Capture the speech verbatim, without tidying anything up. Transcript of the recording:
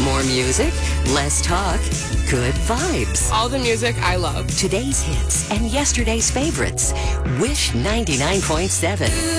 More music, less talk, good vibes. All the music I love. Today's hits and yesterday's favorites. Wish ninety-nine point seven.